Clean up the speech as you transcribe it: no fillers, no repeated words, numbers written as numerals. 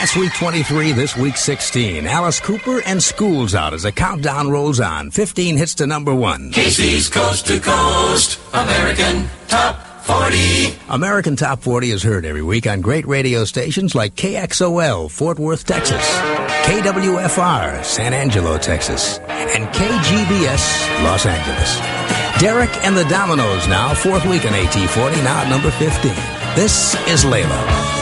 Last week 23, this week 16. Alice Cooper and School's Out as the countdown rolls on. 15 hits to number 1. Casey's Coast to Coast, American Top 40. American Top 40 is heard every week on great radio stations like KXOL, Fort Worth, Texas, KWFR, San Angelo, Texas, and KGBS, Los Angeles. Derek and the Dominoes now, fourth week in AT40, now at number 15. This is Layla.